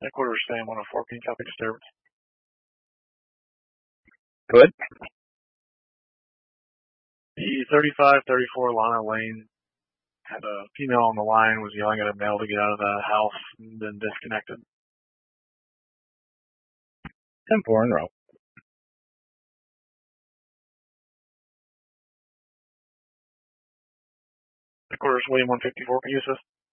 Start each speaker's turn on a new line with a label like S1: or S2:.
S1: Headquarters Sam 104, can you copy disturbance?
S2: Good.
S1: The 3534 Lana Lane had a female on the line, was yelling at a male to get out of the house, and then disconnected.
S2: 10-4 in a row.
S1: Headquarters William 154, can you assist?